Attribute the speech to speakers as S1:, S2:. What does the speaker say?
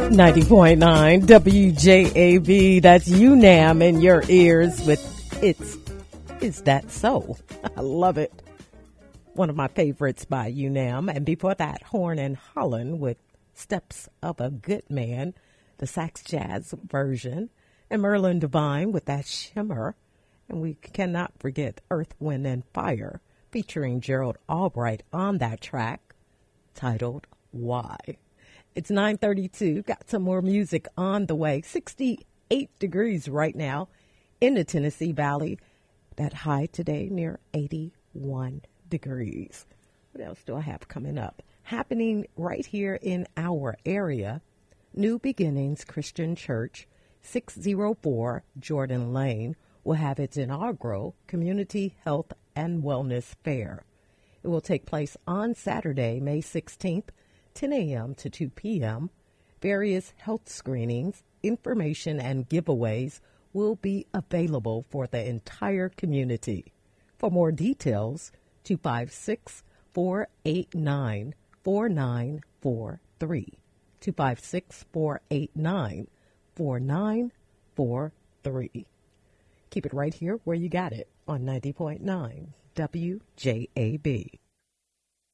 S1: 90.9 WJAB. That's UNAM in your ears with Is That So? I love it. One of my favorites by UNAM. And before that, Horn and Holland with Steps of a Good Man, the sax jazz version. And Merlin Divine with that Shimmer. And we cannot forget Earth, Wind, and Fire, featuring Gerald Albright on that track titled Why. It's 9:32. Got some more music on the way. 68 degrees right now in the Tennessee Valley. That high today near 81 degrees. What else do I have coming up? Happening right here in our area. New Beginnings Christian Church, 604 Jordan Lane, will have its inaugural Community Health and Wellness Fair. It will take place on Saturday, May 16th, 10 a.m. to 2 p.m. Various health screenings, information, and giveaways will be available for the entire community. For more details, 256-489-4943. 256-489-4943. Keep it right here where you got it on 90.9 WJAB.